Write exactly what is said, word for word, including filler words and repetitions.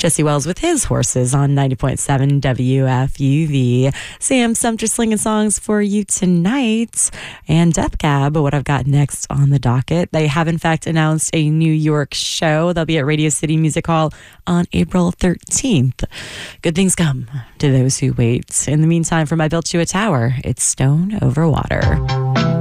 Jesse Wells with his horses on ninety point seven W F U V. Sam Sumter slinging songs for you tonight. And Death Cab, what I've got next on the docket. They have, in fact, announced a New York show. They'll be at Radio City Music Hall on April thirteenth. Good things come to those who wait. In the meantime, from I Built You a Tower, it's Stone Over Water.